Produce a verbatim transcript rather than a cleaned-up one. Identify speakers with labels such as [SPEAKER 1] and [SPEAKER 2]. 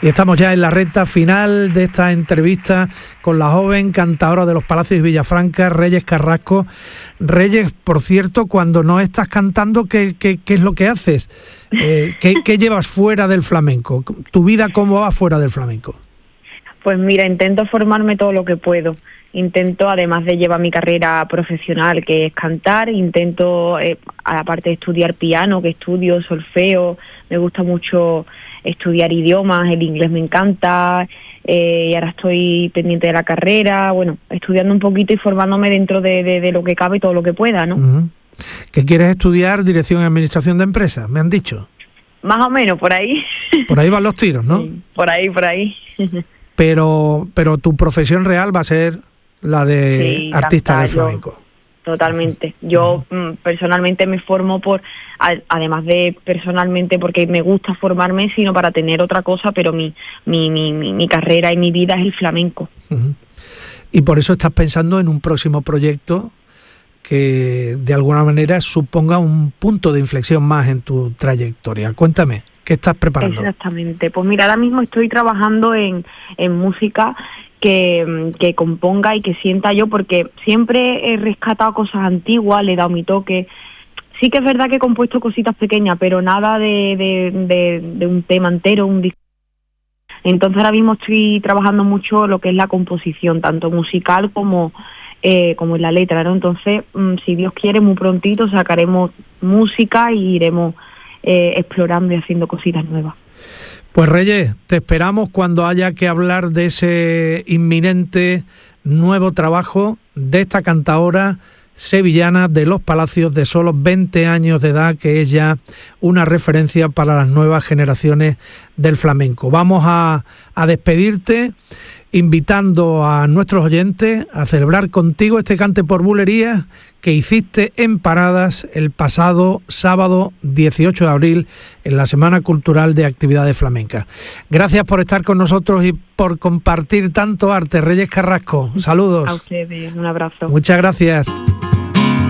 [SPEAKER 1] Y estamos ya en la recta final de esta entrevista con la joven cantadora de los Palacios de Villafranca, Reyes Carrasco. Reyes, por cierto, cuando no estás cantando, ¿qué, qué, qué es lo que haces? Eh, ¿qué, ¿Qué llevas fuera del flamenco? ¿Tu vida cómo va fuera del flamenco?
[SPEAKER 2] Pues mira, intento formarme todo lo que puedo. Intento, además de llevar mi carrera profesional, que es cantar, intento, eh, aparte de estudiar piano, que estudio solfeo, me gusta mucho estudiar idiomas, el inglés me encanta, eh, y ahora estoy pendiente de la carrera, bueno, estudiando un poquito y formándome dentro de, de, de lo que cabe y todo lo que pueda, ¿no?
[SPEAKER 1] Uh-huh. ¿Qué quieres estudiar? Dirección y Administración de Empresas, me han dicho.
[SPEAKER 2] Más o menos, por ahí.
[SPEAKER 1] Por ahí van los tiros, ¿no?
[SPEAKER 2] Sí, por ahí, por ahí.
[SPEAKER 1] Pero, pero tu profesión real va a ser la de sí, artista del flamenco.
[SPEAKER 2] Yo, totalmente. Yo uh-huh. personalmente me formo por, además de personalmente porque me gusta formarme, sino para tener otra cosa, pero mi, mi, mi, mi, mi carrera y mi vida es el flamenco.
[SPEAKER 1] Uh-huh. Y por eso estás pensando en un próximo proyecto que de alguna manera suponga un punto de inflexión más en tu trayectoria. Cuéntame, ¿qué estás preparando?
[SPEAKER 2] Exactamente. Pues mira, ahora mismo estoy trabajando en, en música que, que componga y que sienta yo, porque siempre he rescatado cosas antiguas, le he dado mi toque. Sí que es verdad que he compuesto cositas pequeñas, pero nada de, de, de, de un tema entero, un disco. Entonces ahora mismo estoy trabajando mucho lo que es la composición, tanto musical como, eh, como en la letra, ¿no? Entonces, mmm, si Dios quiere, muy prontito sacaremos música y iremos eh, explorando y haciendo cositas nuevas.
[SPEAKER 1] Pues Reyes, te esperamos cuando haya que hablar de ese inminente nuevo trabajo de esta cantadora sevillana de los Palacios, de solo veinte años de edad, que es ya una referencia para las nuevas generaciones del flamenco. Vamos a, a despedirte invitando a nuestros oyentes a celebrar contigo este cante por bulerías que hiciste en Paradas el pasado sábado dieciocho de abril en la Semana Cultural de Actividades Flamencas. Gracias por estar con nosotros y por compartir tanto arte. Reyes Carrasco, saludos.
[SPEAKER 2] A ustedes, un abrazo.
[SPEAKER 1] Muchas gracias.